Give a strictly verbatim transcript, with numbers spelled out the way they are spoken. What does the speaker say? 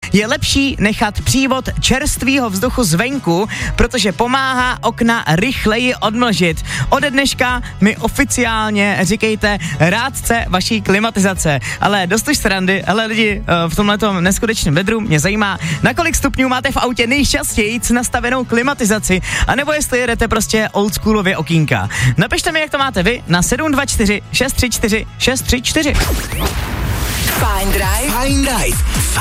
je lepší nechat přívod čerstvého vzduchu zvenku, protože pomáhá okna rychleji odmlžit. Ode dneška mi oficiálně říkejte rádce vaší klimatizace. Ale dost už srandy, ale lidi, v tomhletom neskutečném vedru mě zajímá, na kolik stupňů máte v autě nejčastěji nastavenou klimatizaci, anebo jestli jedete prostě oldschoolově okýnka. Napište mi, jak to máte vy na sedm dva čtyři šest tři čtyři šest tři čtyři. Fajn Drive. Fajn Drive.